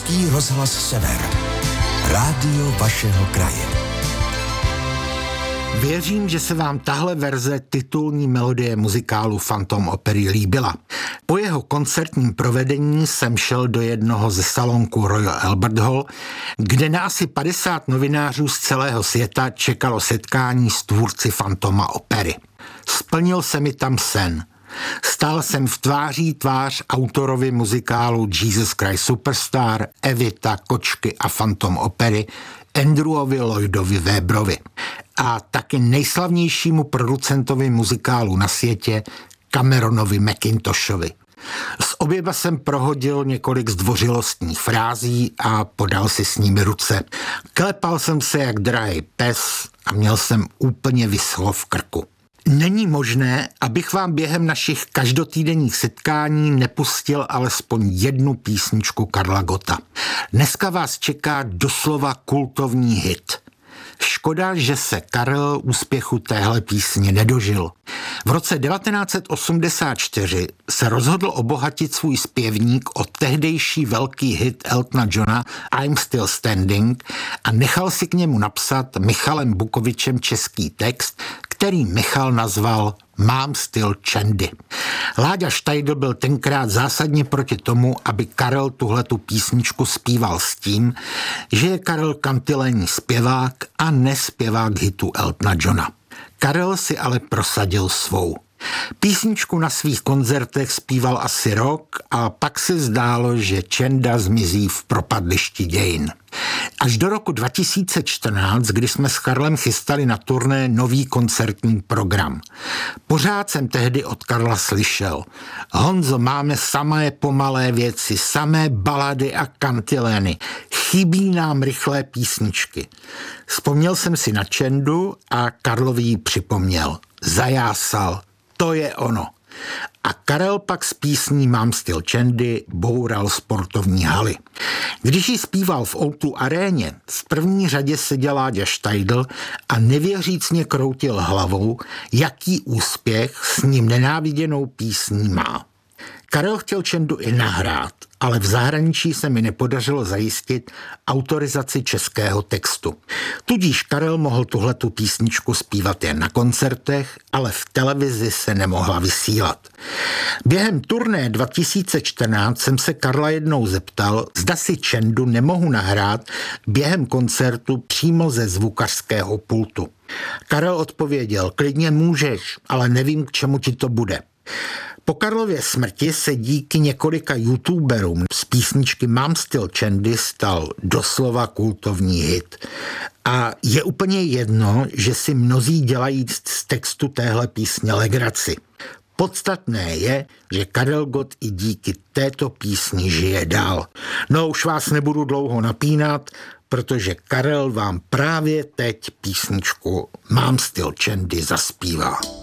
Český rozhlas Sever. Rádio vašeho kraje. Věřím, že se vám tahle verze titulní melodie muzikálu Phantom opery líbila. Po jeho koncertním provedení jsem šel do jednoho ze salonků Royal Albert Hall, kde na asi 50 novinářů z celého světa čekalo setkání s tvůrci Phantoma opery. Splnil se mi tam sen. Stál jsem v tváří tvář autorovi muzikálu Jesus Christ Superstar, Evita, Kočky a Phantom opery, Andrewovi Lloydovi Webberovi a taky nejslavnějšímu producentovi muzikálu na světě Cameronovi Mackintoshovi. S oběma jsem prohodil několik zdvořilostních frází a podal si s nimi ruce. Klepal jsem se jak drahý pes a měl jsem úplně vyschlo v krku. Není možné, abych vám během našich každotýdenních setkání nepustil alespoň jednu písničku Karla Gotta. Dneska vás čeká doslova kultovní hit. Škoda, že se Karel úspěchu téhle písně nedožil. V roce 1984 se rozhodl obohatit svůj zpěvník o tehdejší velký hit Eltona Johna I'm Still Standing a nechal si k němu napsat Michalem Bukovičem český text, který Michal nazval Mám styl Chandy. Láďa Štajdl byl tenkrát zásadně proti tomu, aby Karel tuhletu písničku zpíval s tím, že je Karel kantilénní zpěvák a nespěvák hitu Eltona Johna. Karel si ale prosadil svou. Písničku na svých koncertech zpíval asi rok a pak se zdálo, že Čenda zmizí v propadlišti dějin. Až do roku 2014, kdy jsme s Karlem chystali na turné nový koncertní program. Pořád jsem tehdy od Karla slyšel: Honzo, máme samé pomalé věci, samé balady a kantilény. Chybí nám rychlé písničky. Vzpomněl jsem si na Čendu a Karlovi ji připomněl. Zajásal. To je ono. A Karel pak s písní Mám styl Chandy boural sportovní haly. Když ji zpíval v O2 aréně, v první řadě seděl Láďa Štajdl a nevěřícně kroutil hlavou, jaký úspěch s ním nenáviděnou písní má. Karel chtěl Čendu i nahrát, ale v zahraničí se mi nepodařilo zajistit autorizaci českého textu. Tudíž Karel mohl tuhletu písničku zpívat jen na koncertech, ale v televizi se nemohla vysílat. Během turné 2014 jsem se Karla jednou zeptal, zda si Čendu nemohu nahrát během koncertu přímo ze zvukařského pultu. Karel odpověděl: klidně můžeš, ale nevím, k čemu ti to bude. Po Karlově smrti se díky několika youtuberům z písničky Mám styl Chandy stal doslova kultovní hit. A je úplně jedno, že si mnozí dělají z textu téhle písně legraci. Podstatné je, že Karel Gott i díky této písni žije dál. No už vás nebudu dlouho napínat, protože Karel vám právě teď písničku Mám styl Chandy zaspívá.